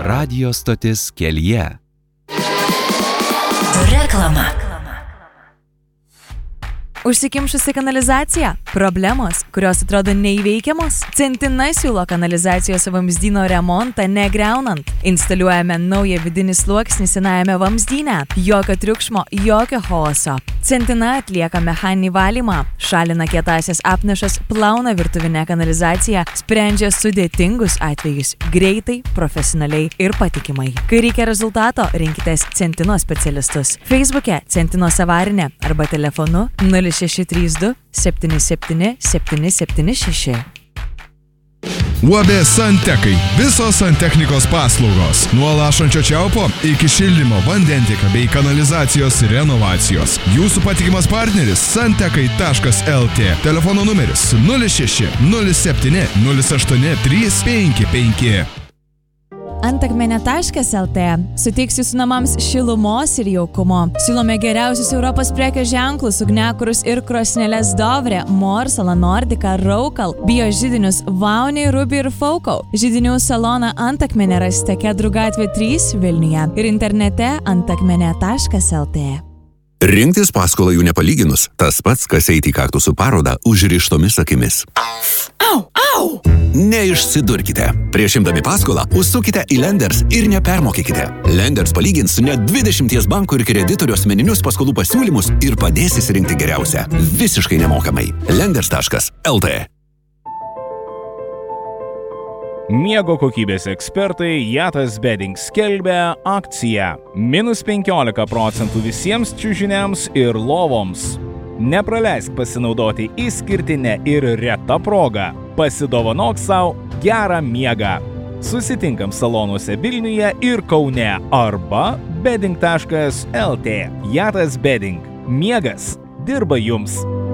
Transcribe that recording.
Radijo stotis kelyje. Reklama. Užsikimšusi kanalizacija? Problemos, kurios atrodo neįveikiamos? Centina siūlo kanalizacijos vamzdyno remontą negriaunant. Instaliuojame naują vidinį sluoksnį senajame vamzdyne. Jokio triukšmo, jokio chaoso. Centina atlieka mechaninį valymą, šalina kietąsias apnašas, plauna virtuvinę kanalizaciją, sprendžia sudėtingus atvejus greitai, profesionaliai ir patikimai. Kai reikia rezultato, rinkitės Centino specialistus. Facebook'e Centinos avarinė arba telefonu 0632 77 776. UAB Santekai. Visos santechnikos paslaugos. Nuo lašančio čiaupo iki šildymo, vandentiekio bei kanalizacijos renovacijos. Jūsų patikimas partneris santekai.lt. Telefono numeris 06 07 08 355. Antakmenė.lt suteiks jūsų namams šilumos ir jaukumo. Siūlome geriausius Europos prekės ženklus, ugniakurus ir krosneles Dovre, Morsala, Nordica, Raukal, bio židinius Vauniai, Ruby ir Faukau. Židinių saloną Antakmenė rasite Kedrų gatvė 3 Vilniuje ir internete antakmenė.lt. Rinktis paskolą jų nepalyginus, tas pats, kas eiti į kaktusų parodą užrištomis akimis. Au, au! Neišsidurkite. Prieš imdami paskolą, užsukite į Lenders ir nepermokykite. Lenders palygins net 20 bankų ir kreditorių asmeninius paskolų pasiūlymus ir padės įsirinkti geriausią. Visiškai nemokamai. Lenders.lt. Miego kokybės ekspertai Jatas Bedding skelbia akciją -15% visiems čiužiniams ir lovoms. Nepraleisk pasinaudoti išskirtinę ir retą progą. Pasidovanok savo gerą miegą. Susitinkam salonuose Vilniuje ir Kaune arba bedding.lt. Jatas Bedding. Miegas dirba jums.